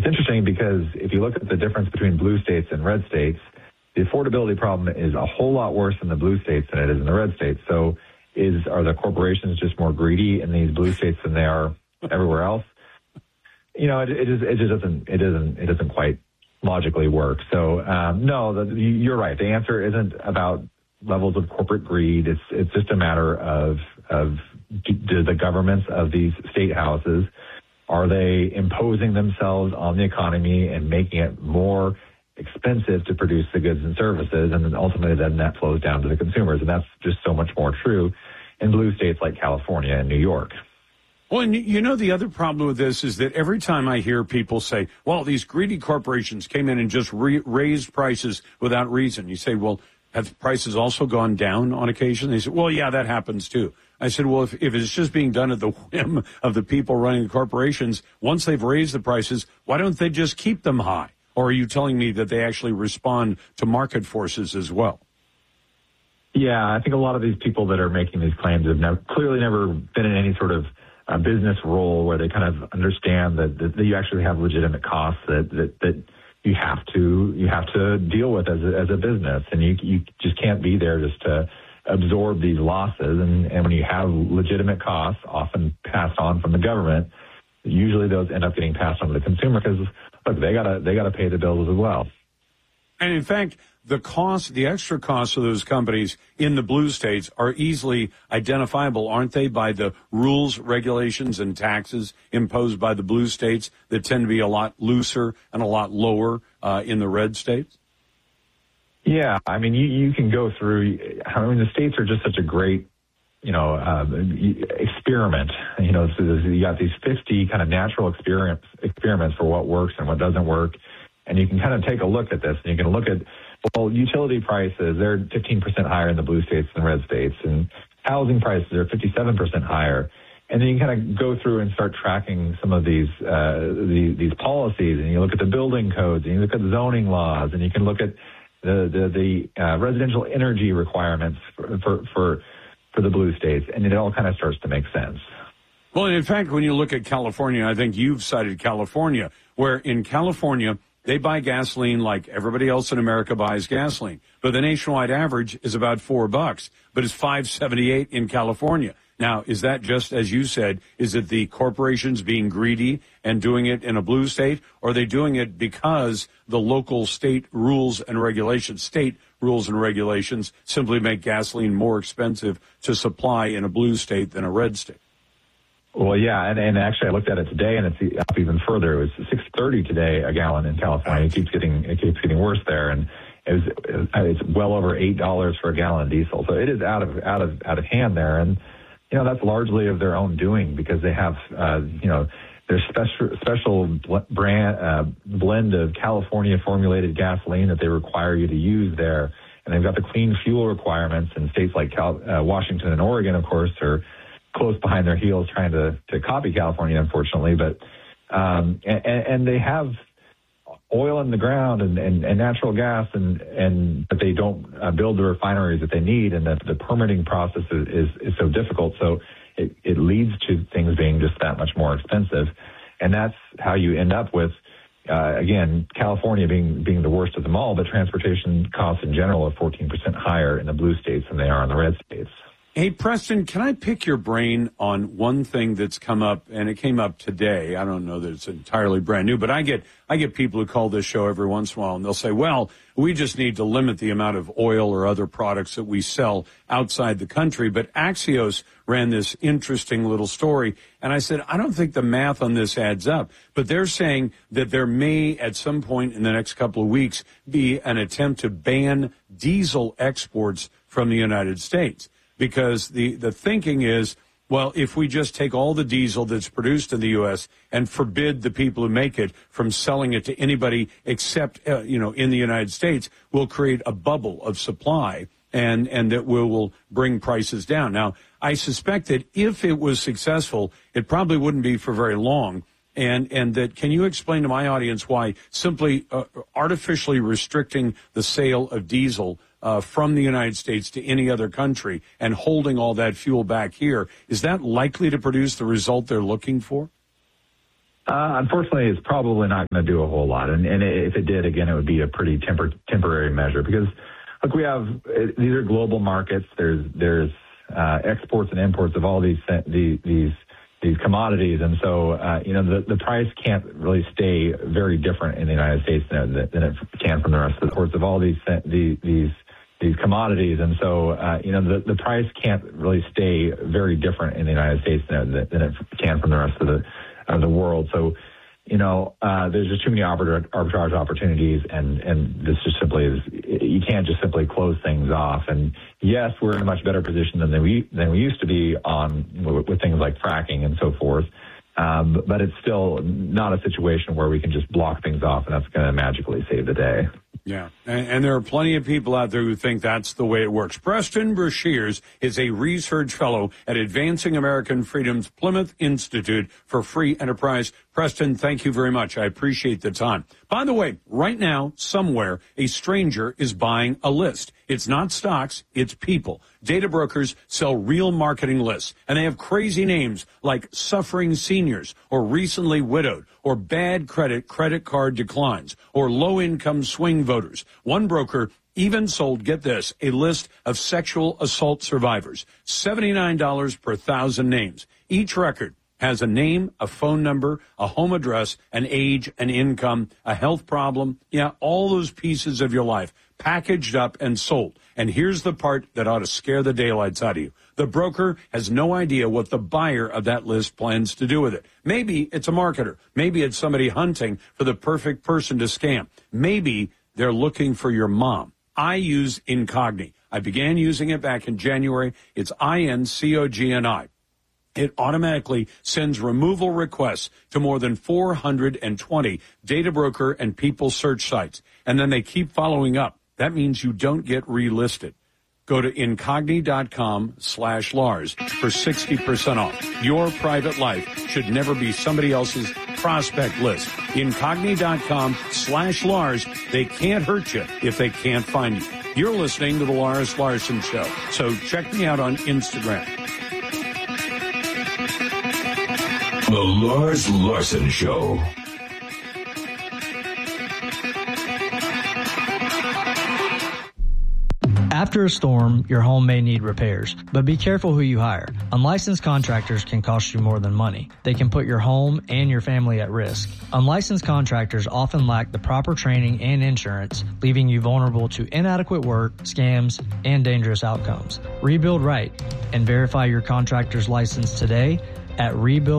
interesting because if you look at the difference between blue states and red states, the affordability problem is a whole lot worse in the blue states than it is in the red states. So are the corporations just more greedy in these blue states than they are everywhere else? It doesn't quite logically work. So no, you're right. The answer isn't about levels of corporate greed. It's just a matter of do the governments of these state houses, are they imposing themselves on the economy and making it more expensive to produce the goods and services, and then ultimately then that flows down to the consumers. And that's just so much more true in blue states like California and New York. Well, and the other problem with this is that every time I hear people say, well, these greedy corporations came in and just raised prices without reason. You say, well, have prices also gone down on occasion? They say, well, yeah, that happens too. I said, well, if it's just being done at the whim of the people running the corporations, once they've raised the prices, why don't they just keep them high? Or are you telling me that they actually respond to market forces as well? Yeah, I think a lot of these people that are making these claims have clearly never been in any sort of business role where they kind of understand that you actually have legitimate costs that you have to deal with as a business, and you just can't be there just to absorb these losses. And when you have legitimate costs, often passed on from the government, usually those end up getting passed on to the consumer because look, they gotta pay the bills as well. And in fact, the extra costs of those companies in the blue states are easily identifiable, aren't they, by the rules, regulations, and taxes imposed by the blue states that tend to be a lot looser and a lot lower in the red states? Yeah, I mean, you can go through. I mean, the states are just such a great, experiment. So you got these 50 kind of natural experiments for what works and what doesn't work, and you can kind of take a look at this, and you can look at, well, utility prices, they're 15% higher in the blue states than red states, and housing prices are 57% higher. And then you kind of go through and start tracking some of these policies, and you look at the building codes, and you look at zoning laws, and you can look at the residential energy requirements for the blue states, and it all kind of starts to make sense. Well, in fact, when you look at California, I think you've cited California, where in California, they buy gasoline like everybody else in America buys gasoline. But the nationwide average is about $4, but it's $5.78 in California. Now, is that just, as you said, is it the corporations being greedy and doing it in a blue state, or are they doing it because the local state rules and regulations simply make gasoline more expensive to supply in a blue state than a red state? Well, yeah, and actually I looked at it today, and it's up even further. It was $6.30 today a gallon in California. It keeps getting worse there, and it's well over $8 for a gallon of diesel. So it is out of hand there, and that's largely of their own doing because they have their special blend of California formulated gasoline that they require you to use there, and they've got the clean fuel requirements. And states like Washington and Oregon, of course, are close behind their heels trying to copy California, unfortunately. But and they have oil in the ground and natural gas, but they don't build the refineries that they need, and the permitting process is so difficult. So it leads to things being just that much more expensive, and that's how you end up with again, California being the worst of them all. But transportation costs in general are 14% higher in the blue states than they are in the red states. Hey, Preston, can I pick your brain on one thing that's come up, and it came up today? I don't know that it's entirely brand new, but I get people who call this show every once in a while, and they'll say, well, we just need to limit the amount of oil or other products that we sell outside the country. But Axios ran this interesting little story, and I said, I don't think the math on this adds up. But they're saying that there may, at some point in the next couple of weeks, be an attempt to ban diesel exports from the United States. Because the thinking is, well, if we just take all the diesel that's produced in the U.S. and forbid the people who make it from selling it to anybody except, in the United States, we'll create a bubble of supply and that will bring prices down. Now, I suspect that if it was successful, it probably wouldn't be for very long. And that, can you explain to my audience why simply artificially restricting the sale of diesel from the United States to any other country and holding all that fuel back here, is that likely to produce the result they're looking for? Unfortunately, it's probably not going to do a whole lot. And if it did, again, it would be a pretty temporary measure because, look, these are global markets. There's exports and imports of all these commodities. And so, the price can't really stay very different in the United States than it can from the rest of the ports of all these commodities. And so, the price can't really stay very different in the United States than it can from the rest of the world. So, there's just too many arbitrage opportunities, and this just simply is, you can't just simply close things off. And yes, we're in a much better position than we used to be with things like fracking and so forth. But it's still not a situation where we can just block things off and that's going to magically save the day. Yeah, and there are plenty of people out there who think that's the way it works. Preston Brashears is a research fellow at Advancing American Freedom's Plymouth Institute for Free Enterprise. Preston, thank you very much. I appreciate the time. By the way, right now, somewhere, a stranger is buying a list. It's not stocks, it's people. Data brokers sell real marketing lists, and they have crazy names like suffering seniors or recently widowed or bad credit card declines or low-income swing voters. One broker even sold, get this, a list of sexual assault survivors, $79 per 1,000 names. Each record has a name, a phone number, a home address, an age, an income, a health problem. Yeah, all those pieces of your life packaged up and sold. And here's the part that ought to scare the daylights out of you. The broker has no idea what the buyer of that list plans to do with it. Maybe it's a marketer. Maybe it's somebody hunting for the perfect person to scam. Maybe they're looking for your mom. I use Incogni. I began using it back in January. It's INCOGNI. It automatically sends removal requests to more than 420 data broker and people search sites. And then they keep following up. That means you don't get relisted. Go to incogni.com/Lars for 60% off. Your private life should never be somebody else's prospect list. Incogni.com/Lars. They can't hurt you if they can't find you. You're listening to the Lars Larson Show. So check me out on Instagram. The Lars Larson Show. After a storm, your home may need repairs, but be careful who you hire. Unlicensed contractors can cost you more than money. They can put your home and your family at risk. Unlicensed contractors often lack the proper training and insurance, leaving you vulnerable to inadequate work, scams, and dangerous outcomes. Rebuild right and verify your contractor's license today at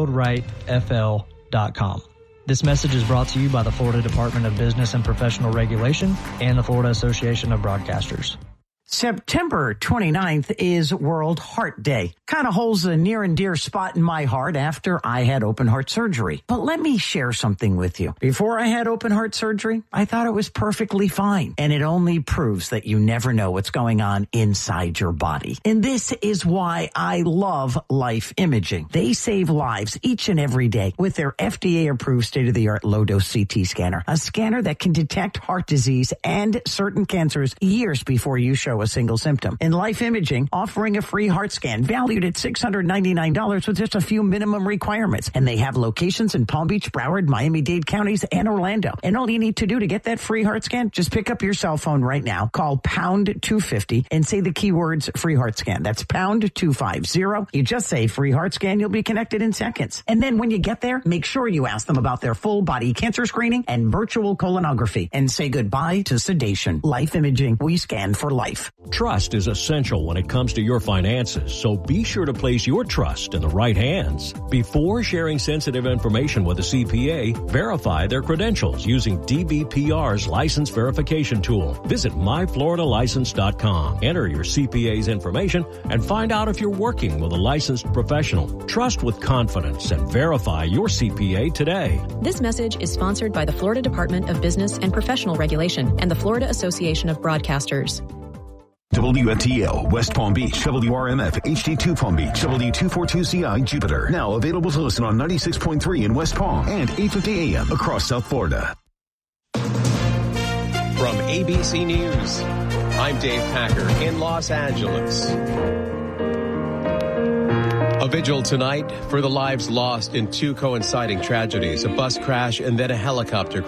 rebuildrightfl.com. This message is brought to you by the Florida Department of Business and Professional Regulation and the Florida Association of Broadcasters. September 29th is World Heart Day. Kind of holds a near and dear spot in my heart after I had open heart surgery. But let me share something with you. Before I had open heart surgery, I thought it was perfectly fine. And it only proves that you never know what's going on inside your body. And this is why I love Life Imaging. They save lives each and every day with their FDA-approved state-of-the-art low-dose CT scanner. A scanner that can detect heart disease and certain cancers years before you show a single symptom. And Life Imaging offering a free heart scan valued at $699 with just a few minimum requirements. And they have locations in Palm Beach, Broward, Miami-Dade counties, and Orlando. And all you need to do to get that free heart scan, just pick up your cell phone right now, call pound 250 and say the keywords free heart scan. That's pound 250. You just say free heart scan, you'll be connected in seconds. And then when you get there, make sure you ask them about their full body cancer screening and virtual colonography and say goodbye to sedation. Life Imaging, we scan for life. Trust is essential when it comes to your finances, so be sure to place your trust in the right hands. Before sharing sensitive information with a CPA, verify their credentials using DBPR's license verification tool. Visit myfloridalicense.com. Enter your CPA's information and find out if you're working with a licensed professional. Trust with confidence and verify your CPA today. This message is sponsored by the Florida Department of Business and Professional Regulation and the Florida Association of Broadcasters. WFTL, West Palm Beach, WRMF, HD2 Palm Beach, W242CI, Jupiter. Now available to listen on 96.3 in West Palm and 850 AM across South Florida. From ABC News, I'm Dave Packer in Los Angeles. A vigil tonight for the lives lost in two coinciding tragedies, a bus crash and then a helicopter crash.